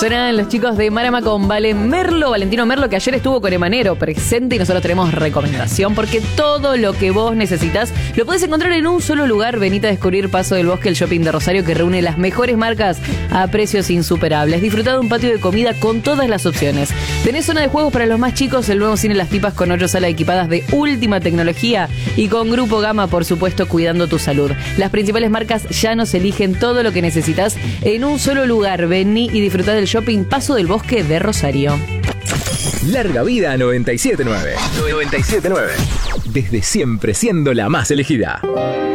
Suenan los chicos de Marama con Valentino Merlo, que ayer estuvo con Emanero presente y nosotros tenemos recomendación porque todo lo que vos necesitas lo podés encontrar en un solo lugar. Venite a descubrir Paso del Bosque, el shopping de Rosario que reúne las mejores marcas a precios insuperables. Disfrutá de un patio de comida con todas las opciones. Tenés zona de juegos para los más chicos, el nuevo cine Las Tipas con 8 salas equipadas de última tecnología y con Grupo Gama, por supuesto, cuidando tu salud. Las principales marcas ya nos eligen todo lo que necesitas en un solo lugar. Vení y disfrutá del shopping Paso del Bosque de Rosario. Larga vida 97.9. 97.9. Desde siempre siendo la más elegida.